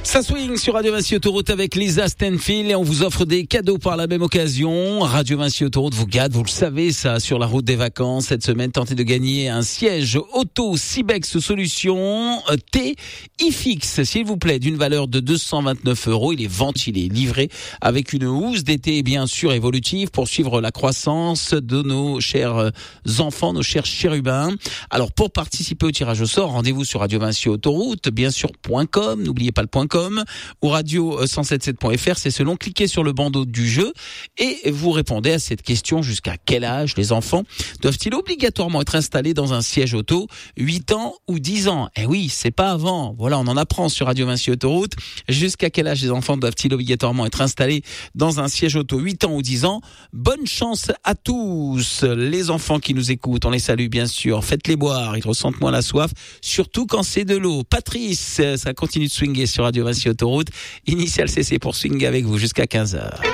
Ça swing sur Radio Vinci Autoroute avec Lisa Stanfield et on vous offre des cadeaux par la même occasion. Radio Vinci Autoroute vous gâte, vous le savez ça, sur la route des vacances. Cette semaine, tentez de gagner un siège auto Cibex Solutions T iFix, s'il vous plaît, d'une valeur de 229 €. Il est ventilé, livré avec une housse d'été bien sûr évolutive pour suivre la croissance de nos chers enfants, nos chers chérubins. Alors pour participer au tirage au sort, rendez-vous sur Radio Vinci Autoroute, bien sûr .com, n'oubliez pas le .com, ou radio177.fr, c'est selon, cliquez sur le bandeau du jeu et vous répondez à cette question: jusqu'à quel âge les enfants doivent-ils obligatoirement être installés dans un siège auto, 8 ans ou 10 ans? Eh oui, c'est pas avant. Voilà, on en apprend sur Radio Vinci Autoroute. Jusqu'à quel âge les enfants doivent-ils obligatoirement être installés dans un siège auto, 8 ans ou 10 ans? Bonne chance à tous. Les enfants qui nous écoutent, on les salue bien sûr. Faites-les boire, ils ressentent moins la soif, surtout quand c'est de l'eau. Patrice, ça continue de swinguer sur Radio Vinci Autoroute. Initial CC pour swinguer avec vous jusqu'à 15h.